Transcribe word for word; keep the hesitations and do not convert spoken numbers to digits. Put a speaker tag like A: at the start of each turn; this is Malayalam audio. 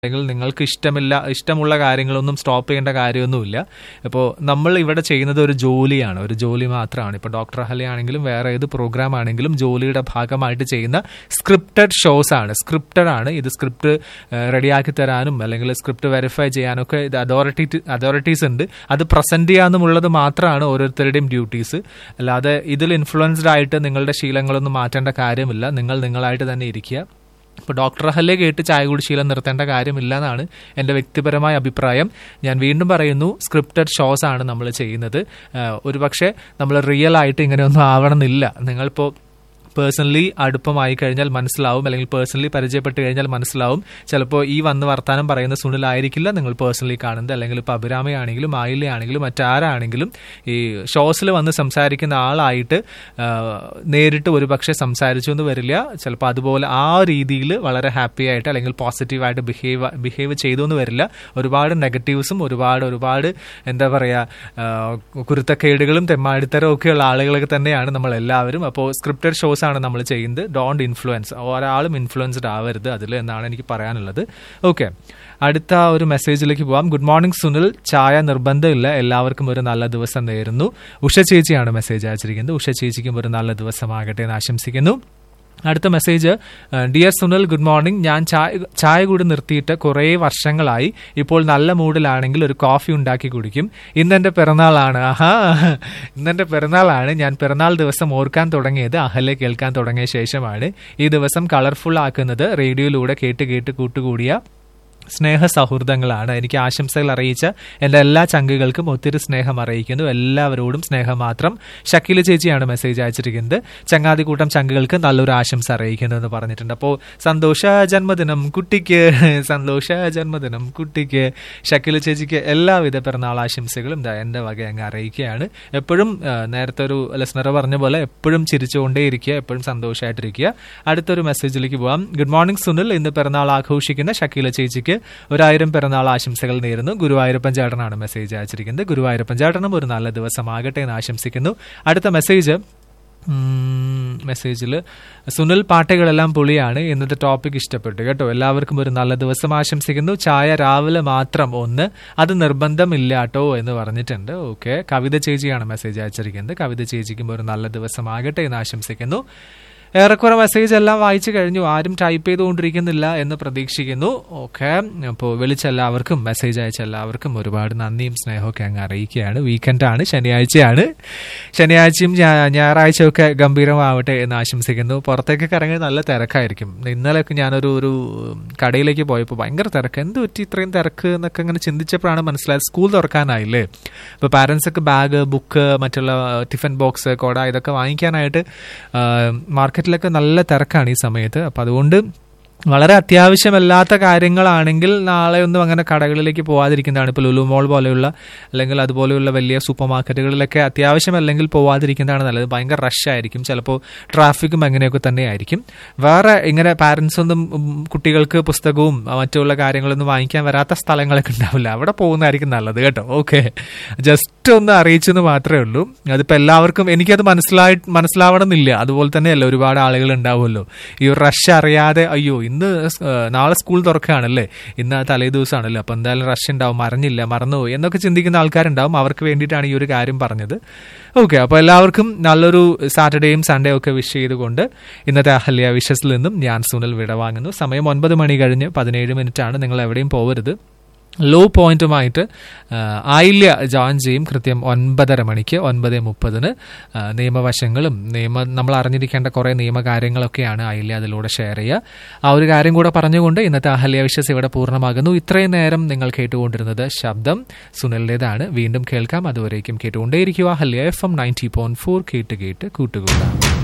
A: അല്ലെങ്കിൽ നിങ്ങൾക്ക് ഇഷ്ടമില്ല ഇഷ്ടമുള്ള കാര്യങ്ങളൊന്നും സ്റ്റോപ്പ് ചെയ്യേണ്ട കാര്യമൊന്നുമില്ല. ഇപ്പോൾ നമ്മൾ ഇവിടെ ചെയ്യുന്നത് ഒരു ജോലിയാണ്, ഒരു ജോലി മാത്രമാണ്. ഇപ്പോൾ ഡോക്ടർ അഹല്യ ആണെങ്കിലും വേറെ ഏത് പ്രോഗ്രാം ആണെങ്കിലും ജോലിയുടെ ഭാഗമായിട്ട് ചെയ്യുന്ന സ്ക്രിപ്റ്റഡ് ഷോസ് ആണ്. സ്ക്രിപ്റ്റഡ് ആണ്. ഇത് സ്ക്രിപ്റ്റ് റെഡിയാക്കി തരാനും അല്ലെങ്കിൽ സ്ക്രിപ്റ്റ് വെരിഫൈ ചെയ്യാനൊക്കെ ഇത് അതോറിറ്റി അതോറിറ്റീസ് ഉണ്ട്. അത് പ്രസന്റ് ചെയ്യാനുമുള്ളത് മാത്രമാണ് ഓരോരുത്തരുടെയും ഡ്യൂട്ടീസ്. അല്ലാതെ ഇതിൽ ഇൻഫ്ലുവൻസ്ഡ് ആയിട്ട് നിങ്ങളുടെ ശീലങ്ങളൊന്നും മാറ്റേണ്ട കാര്യമില്ല. നിങ്ങൾ നിങ്ങളായിട്ട് തന്നെ ഇരിക്കുക. ഇപ്പോൾ ഡോക്ടർ അഹല്യ കേട്ട് ചായ കുടി ശീലം നിർത്തേണ്ട കാര്യമില്ല എന്നാണ് എൻ്റെ വ്യക്തിപരമായ അഭിപ്രായം. ഞാൻ വീണ്ടും പറയുന്നു, സ്ക്രിപ്റ്റഡ് ഷോസ് ആണ് നമ്മൾ ചെയ്യുന്നത്. ഒരുപക്ഷെ നമ്മൾ റിയൽ ആയിട്ട് ഇങ്ങനെയൊന്നും ആവണമെന്നില്ല. നിങ്ങളിപ്പോൾ പേഴ്സണലി അടുപ്പമായി കഴിഞ്ഞാൽ മനസ്സിലാവും, അല്ലെങ്കിൽ പേഴ്സണലി പരിചയപ്പെട്ട് കഴിഞ്ഞാൽ മനസ്സിലാവും. ചിലപ്പോൾ ഈ വന്ന് വർത്താനം പറയുന്ന സുനിലായിരിക്കില്ല നിങ്ങൾ പേഴ്സണലി കാണുന്നത്. അല്ലെങ്കിൽ ഇപ്പോൾ അഭിരാമയാണെങ്കിലും ആയില്ലയാണെങ്കിലും മറ്റാരാണെങ്കിലും ഈ ഷോസിൽ വന്ന് സംസാരിക്കുന്ന ആളായിട്ട് നേരിട്ട് ഒരു പക്ഷേ സംസാരിച്ചു എന്ന് വരില്ല. ചിലപ്പോൾ അതുപോലെ ആ രീതിയിൽ വളരെ ഹാപ്പി ആയിട്ട് അല്ലെങ്കിൽ പോസിറ്റീവായിട്ട് ബിഹേവ് ബിഹേവ് ചെയ്തു എന്ന് വരില്ല. ഒരുപാട് നെഗറ്റീവ്സും ഒരുപാട് ഒരുപാട് എന്താ പറയുക കുരുത്തക്കേടുകളും തെമ്മാടിത്തരവും ഒക്കെയുള്ള ആളുകളൊക്കെ തന്നെയാണ് നമ്മൾ എല്ലാവരും. അപ്പോൾ സ്ക്രിപ്റ്റഡ് ഷോസ് ആണ് നമ്മൾ ചെയ്യുന്നത്. ഡോണ്ട് ഇൻഫ്ലുവൻസ്, ഒരാളും ഇൻഫ്ലുവൻസ്ഡ് ആവരുത് അതിൽ എന്നാണ് എനിക്ക് പറയാനുള്ളത്. ഓക്കെ, അടുത്ത ഒരു മെസ്സേജിലേക്ക് പോവാം. ഗുഡ് മോർണിംഗ് സുനിൽ, ചായ നിർബന്ധമില്ല, എല്ലാവർക്കും ഒരു നല്ല ദിവസം നേരുന്നു. ഉഷ ചേച്ചിയാണ് മെസ്സേജ് അയച്ചിരിക്കുന്നത്. ഉഷ ചേച്ചിക്കും ഒരു നല്ല ദിവസമാകട്ടെ എന്ന് ആശംസിക്കുന്നു. അടുത്ത message, dear Sunil good morning, ഞാൻ ചായ ചായ കൂടി നിർത്തിയിട്ട് കുറേ വർഷങ്ങളായി. ഇപ്പോൾ നല്ല മൂഡിലാണെങ്കിൽ ഒരു കോഫി ഉണ്ടാക്കി കുടിക്കും. ഇന്നെൻ്റെ പിറന്നാളാണ്. ആഹാ, ഇന്നെൻ്റെ പിറന്നാളാണ്. ഞാൻ പിറന്നാൾ ദിവസം ഓർക്കാൻ തുടങ്ങിയത് അഹല്യ കേൾക്കാൻ തുടങ്ങിയ ശേഷമാണ്. ഈ ദിവസം കളർഫുൾ ആക്കുന്നത് റേഡിയോയിലൂടെ കേട്ട് കേട്ട് കൂട്ടുകൂടിയ സ്നേഹ സൗഹൃദങ്ങളാണ്. എനിക്ക് ആശംസകൾ അറിയിച്ച എൻ്റെ എല്ലാ ചങ്കുകൾക്കും ഒത്തിരി സ്നേഹം അറിയിക്കുന്നു. എല്ലാവരോടും സ്നേഹം മാത്രം. ഷക്കീല ചേച്ചിയാണ് മെസ്സേജ് അയച്ചിരിക്കുന്നത്. ചങ്ങാതിക്കൂട്ടം ചങ്കുകൾക്ക് നല്ലൊരു ആശംസ അറിയിക്കുന്നു എന്ന് പറഞ്ഞിട്ടുണ്ട്. അപ്പോൾ സന്തോഷ ജന്മദിനം കുട്ടിക്ക്, സന്തോഷ ജന്മദിനം കുട്ടിക്ക്. ഷക്കീല ചേച്ചിക്ക് എല്ലാവിധ പിറന്നാൾ ആശംസകളും എൻ്റെ വക അങ്ങ് അറിയിക്കുകയാണ്. എപ്പോഴും നേരത്തെ ഒരു ലിസണർ പറഞ്ഞ പോലെ എപ്പോഴും ചിരിച്ചുകൊണ്ടേ ഇരിക്കുക, എപ്പോഴും സന്തോഷമായിട്ടിരിക്കുക. അടുത്തൊരു മെസ്സേജിലേക്ക് പോകാം. ഗുഡ് മോർണിംഗ് സുനിൽ, ഇന്ന് പിറന്നാൾ ആഘോഷിക്കുന്ന ഷക്കീല ചേച്ചിക്ക് ഒരായിരം പിറന്നാൾ ആശംസകൾ നേരുന്നു. ഗുരുവായൂരപ്പൻ ചേട്ടനാണ് മെസ്സേജ് അയച്ചിരിക്കുന്നത്. ഗുരുവായൂരപ്പൻ ചേട്ടനും ഒരു നല്ല ദിവസമാകട്ടെ എന്ന് ആശംസിക്കുന്നു. അടുത്ത മെസ്സേജ് മെസ്സേജിൽ സുനിൽ പാട്ടുകളെല്ലാം പൊളിയാണ്, ഇന്നത്തെ ടോപ്പിക് ഇഷ്ടപ്പെട്ടു കേട്ടോ, എല്ലാവർക്കും ഒരു നല്ല ദിവസം ആശംസിക്കുന്നു. ചായ രാവിലെ മാത്രം ഒന്ന്, അത് നിർബന്ധമില്ല കേട്ടോ എന്ന് പറഞ്ഞിട്ടുണ്ട്. ഓക്കെ, കവിത ചേച്ചിയാണ് മെസ്സേജ് അയച്ചിരിക്കുന്നത്. കവിത ചേച്ചിക്കും ഒരു നല്ല ദിവസമാകട്ടെ എന്ന് ആശംസിക്കുന്നു. ഏറെക്കുറെ മെസ്സേജ് എല്ലാം വായിച്ചു കഴിഞ്ഞു. ആരും ടൈപ്പ് ചെയ്തുകൊണ്ടിരിക്കുന്നില്ല എന്ന് പ്രതീക്ഷിക്കുന്നു. ഓക്കെ, അപ്പോൾ വിളിച്ച എല്ലാവർക്കും മെസ്സേജ് അയച്ച എല്ലാവർക്കും ഒരുപാട് നന്ദിയും സ്നേഹമൊക്കെ അങ്ങ് അറിയിക്കുകയാണ്. വീക്കെൻഡാണ്, ശനിയാഴ്ചയാണ്. ശനിയാഴ്ചയും ഞായറാഴ്ചയൊക്കെ ഗംഭീരമാവട്ടെ എന്ന് ആശംസിക്കുന്നു. പുറത്തേക്കൊക്കെ ഇറങ്ങി നല്ല തിരക്കായിരിക്കും. ഇന്നലെയൊക്കെ ഞാനൊരു ഒരു കടയിലേക്ക് പോയപ്പോൾ ഭയങ്കര തിരക്ക്. എന്ത് പറ്റി ഇത്രയും തിരക്ക് എന്നൊക്കെ ഇങ്ങനെ ചിന്തിച്ചപ്പോഴാണ് മനസ്സിലായത് സ്കൂൾ തുറക്കാനായില്ലേ. ഇപ്പോൾ പാരൻസൊക്കെ ബാഗ്, ബുക്ക്, മറ്റുള്ള ടിഫിൻ ബോക്സ്, കൊട ഇതൊക്കെ വാങ്ങിക്കാനായിട്ട് മാർക്കറ്റ് ിലൊക്കെ നല്ല തിരക്കാണ് ഈ സമയത്ത്. അപ്പം അതുകൊണ്ട് വളരെ അത്യാവശ്യമല്ലാത്ത കാര്യങ്ങളാണെങ്കിൽ നാളെ ഒന്നും അങ്ങനെ കടകളിലേക്ക് പോവാതിരിക്കുന്നതാണ്. ഇപ്പോൾ ലുലു മോൾ പോലെയുള്ള അല്ലെങ്കിൽ അതുപോലെയുള്ള വലിയ സൂപ്പർ മാർക്കറ്റുകളിലൊക്കെ അത്യാവശ്യമല്ലെങ്കിൽ പോവാതിരിക്കുന്നതാണ് നല്ലത്. ഭയങ്കര റഷ് ആയിരിക്കും, ചിലപ്പോൾ ട്രാഫിക്കും അങ്ങനെയൊക്കെ തന്നെ ആയിരിക്കും. വേറെ ഇങ്ങനെ പാരൻസ് ഒന്നും കുട്ടികൾക്ക് പുസ്തകവും മറ്റുള്ള കാര്യങ്ങളൊന്നും വാങ്ങിക്കാൻ വരാത്ത സ്ഥലങ്ങളൊക്കെ ഉണ്ടാവില്ല, അവിടെ പോകുന്നതായിരിക്കും നല്ലത് കേട്ടോ. ഓക്കെ, ജസ്റ്റ് ഒന്ന് അറിയിച്ചെന്ന് മാത്രമേ ഉള്ളൂ. അതിപ്പോൾ എല്ലാവർക്കും എനിക്കത് മനസ്സിലായി മനസ്സിലാവണമെന്നില്ല. അതുപോലെ തന്നെയല്ല ഒരുപാട് ആളുകൾ ഉണ്ടാവുമല്ലോ ഈ ഒരു റഷ് അറിയാതെ, അയ്യോ ഇന്ന് നാളെ സ്കൂൾ തുറക്കുകയാണല്ലേ, ഇന്ന് തലേ ദിവസമാണല്ലോ, അപ്പോൾ എന്തായാലും റഷ് ഉണ്ടാവും, അറിഞ്ഞില്ല, മറന്നുപോയി എന്നൊക്കെ ചിന്തിക്കുന്ന ആൾക്കാരുണ്ടാവും. അവർക്ക് വേണ്ടിയിട്ടാണ് ഈ ഒരു കാര്യം പറഞ്ഞത്. ഓക്കെ, അപ്പോൾ എല്ലാവർക്കും നല്ലൊരു സാറ്റർഡേയും സൺഡേ ഒക്കെ വിഷ് ചെയ്തുകൊണ്ട് ഇന്നത്തെ അഹല്യ വിഷസിൽ നിന്നും ഞാൻ സുനിൽ വിടവാങ്ങുന്നു. സമയം ഒൻപത് മണി കഴിഞ്ഞ് പതിനേഴ് മിനിറ്റ് ആണ്. നിങ്ങൾ എവിടെയും പോകരുത്. ലോ പോയിന്റുമായിട്ട് ആയില്യ ജോയിൻ ചെയ്യും കൃത്യം ഒൻപതര മണിക്ക്, ഒൻപത് മുപ്പതിന്. നിയമവശങ്ങളും നിയമ നമ്മൾ അറിഞ്ഞിരിക്കേണ്ട കുറേ നിയമകാര്യങ്ങളൊക്കെയാണ് ആയില്യ അതിലൂടെ ഷെയർ ചെയ്യുക. ആ ഒരു കാര്യം കൂടെ പറഞ്ഞുകൊണ്ട് ഇന്നത്തെ അഹല്യ വിഷസ് ഇവിടെ പൂർണ്ണമാകുന്നു. ഇത്രയും നേരം നിങ്ങൾ കേട്ടുകൊണ്ടിരുന്നത് ശബ്ദം സുനിലിൻ്റെതാണ്. വീണ്ടും കേൾക്കാം. അതുവരേക്കും കേട്ടുകൊണ്ടേയിരിക്കുക Ahalya F M ninety point four. കേട്ട് കേട്ട് കൂട്ടുകൂടാം.